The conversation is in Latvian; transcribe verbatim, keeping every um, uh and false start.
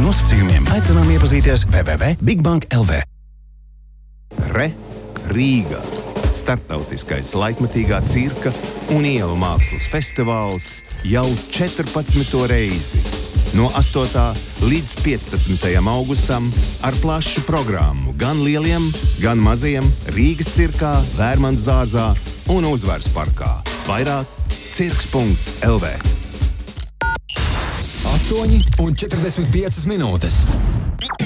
un nosacījumiem aicinām iepazīties w w w punkt bigbank punkt l v. Re Rīga. Starptautiskais laikmatīgā cirka un ielu mākslas festivāls jau četrpadsmito reizi. No astotā līdz piecpadsmitajam augustam ar plašu programmu gan lieliem, gan maziem Rīgas cirkā, Vērmans dārzā un Uzvaras parkā. Vairāk cirks punkts l v. astoņi un četrdesmit piecas minūtes.